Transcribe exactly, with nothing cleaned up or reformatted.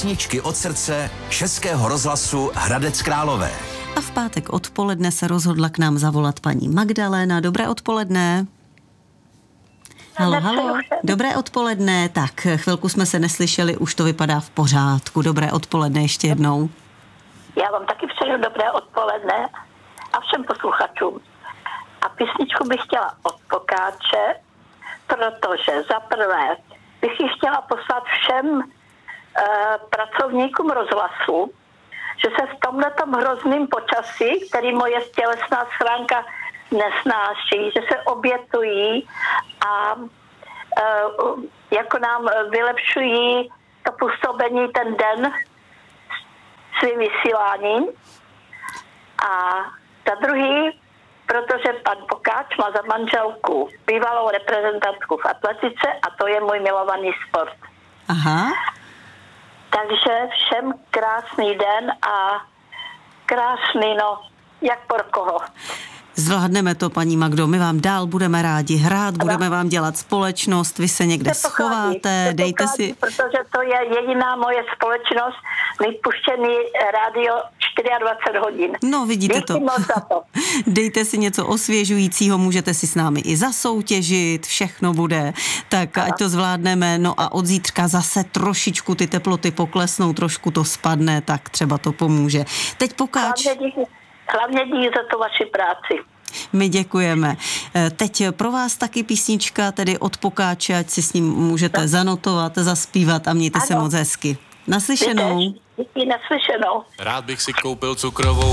Písničky od srdce Českého rozhlasu Hradec Králové. A v pátek odpoledne se rozhodla k nám zavolat paní Magdaléna. Dobré odpoledne. Halo, halo. Dobré odpoledne. Tak, chvilku jsme se neslyšeli, už to vypadá v pořádku. Dobré odpoledne ještě jednou. Já vám taky přeju dobré odpoledne a všem posluchačům. A písničku bych chtěla od Pokáče, protože za prvé bych ji chtěla poslat všem e, pracovníkům rozhlasu, že se v tomhletom hrozným počasí, který moje tělesná schránka nesnáší, že se obětují a e, jako nám vylepšují to působení ten den svým vysíláním. A za druhý, protože pan Pokáč má za manželku bývalou reprezentantku v atletice a to je můj milovaný sport. Aha. Takže všem krásný den a krásný, no, jak pro koho. Zvládneme to, paní Magdo, my vám dál budeme rádi hrát, budeme vám dělat společnost, vy se někde schováte, dejte si... Protože to je jediná moje společnost, vypuštěný rádio dvacet čtyři hodin. No, vidíte Díky to. moc za to. Dejte si něco osvěžujícího, můžete si s námi i zasoutěžit, všechno bude, tak ať to zvládneme. No a od zítřka zase trošičku ty teploty poklesnou, trošku to spadne, tak třeba to pomůže. Teď Pokáč... Hlavně díky, hlavně díky za tu vaši práci. My děkujeme. Teď pro vás taky písnička, tedy od Pokáče, ať si s ním můžete no. zanotovat, zaspívat a mějte ano. se moc hezky. Naslyšenou. Díky, naslyšenou. Rád bych si koupil cukrovou